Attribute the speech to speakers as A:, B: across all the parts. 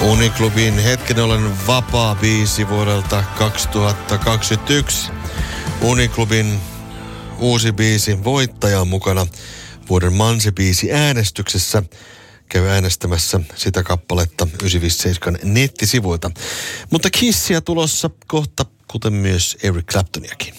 A: Uniklubin Hetken olen vapaa biisi vuodelta 2021. Uniklubin uusi biisi Voittaja on mukana vuoden Mansi-biisi äänestyksessä. Käy äänestämässä sitä kappaletta 957 nettisivuilta. Mutta Kissia tulossa kohta, kuten myös Eric Claptoniakin.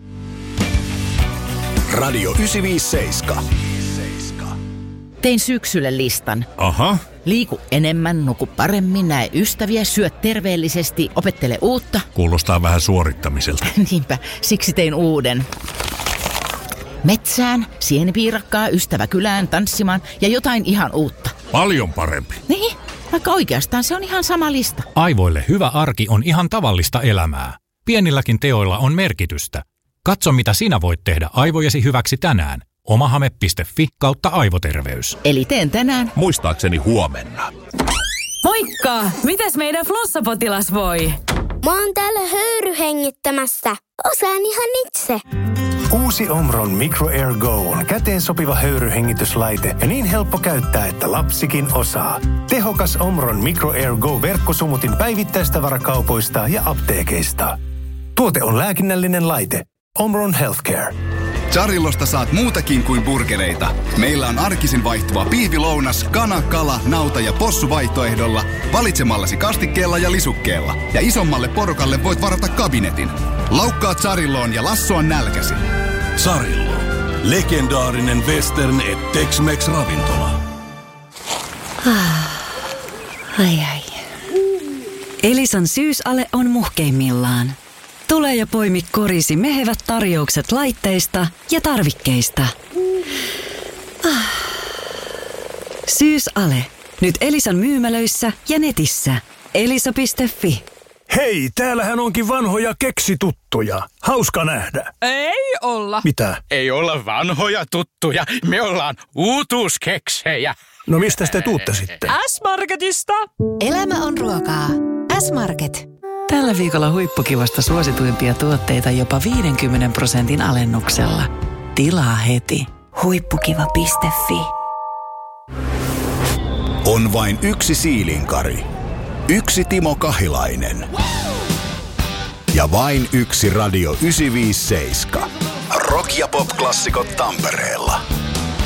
B: Radio 957.
C: Tein syksylle listan.
D: Aha.
C: Liiku enemmän, nuku paremmin, näe ystäviä, syö terveellisesti, opettele uutta.
D: Kuulostaa vähän suorittamiselta.
C: Niinpä, siksi tein uuden. Metsään, sienipiirakkaa, ystäväkylään, tanssimaan ja jotain ihan uutta.
D: Paljon parempi.
C: Niin, vaikka oikeastaan se on ihan sama lista.
E: Aivoille hyvä arki on ihan tavallista elämää. Pienilläkin teoilla on merkitystä. Katso, mitä sinä voit tehdä aivojesi hyväksi tänään. omahame.fi/aivoterveys.
C: Eli teen tänään.
D: Muistaakseni huomenna.
F: Moikka! Mitäs meidän flossapotilas voi?
G: Mä oon täällä höyryhengittämässä. Osaan ihan itse.
H: Uusi Omron Micro Air Go on käteen sopiva höyryhengityslaite ja niin helppo käyttää, että lapsikin osaa. Tehokas Omron Micro Air Go -verkkosumutin päivittäistavarakaupoista ja apteekeista. Tuote on lääkinnällinen laite. Omron Healthcare.
I: Charillosta saat muutakin kuin burgereita. Meillä on arkisin vaihtuva pihvilounas, kana, kala, nauta ja possu vaihtoehdolla valitsemallasi kastikkeella ja lisukkeella. Ja isommalle porukalle voit varata kabinetin. Laukkaa Charilloon ja lassoa nälkäsi.
B: Charillo. Legendaarinen western et Tex-Mex ravintola.
F: Ai. Elisan syysale on muhkeimmillaan. Tule ja poimi korisi mehevät tarjoukset laitteista ja tarvikkeista. Syysale. Nyt Elisan myymälöissä ja netissä. Elisa.fi.
H: Hei, täällähän onkin vanhoja keksituttuja. Hauska nähdä.
J: Ei olla.
H: Mitä?
J: Ei olla vanhoja tuttuja. Me ollaan uutuuskeksejä.
H: No mistä te tuutte sitten?
J: S-Marketista.
K: Elämä on ruokaa. S-Market.
F: Tällä viikolla huippukivasta suosituimpia tuotteita jopa 50% alennuksella. Tilaa heti. Huippukiva.fi.
B: On vain yksi Siilinkari. Yksi Timo Kahilainen. Ja vain yksi Radio 957. Rock- ja pop-klassikot Tampereella.